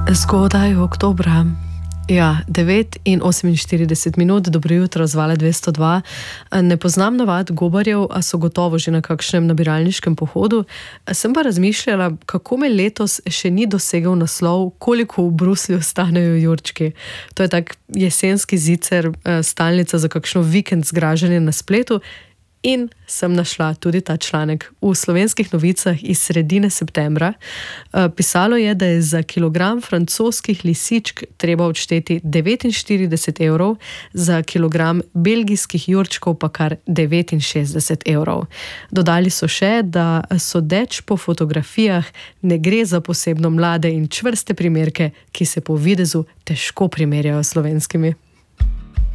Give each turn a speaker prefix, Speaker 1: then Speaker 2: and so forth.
Speaker 1: Zgodaj oktobra. Ja, 9:48, dobro jutro z Vale 202. Ne poznam navad gobarjev, a so gotovo že na kakšnem nabiralniškem pohodu. Sem pa razmišljala, kako me letos še ni dosegel naslov, koliko v Bruslju stanejo jurčki. To je tak jesenski zicer, stalnica za kakšno vikend zgražanje na spletu. In sem našla tudi ta članek v Slovenskih novicah iz sredine septembra. Pisalo je, da je za kilogram francoskih lisičk treba odšteti 49 evrov, za kilogram belgijskih jurčkov pa kar 69 evrov. Dodali so še, da sodeč po fotografijah ne gre za posebno mlade in čvrste primerke, ki se po videzu težko primerjajo s slovenskimi.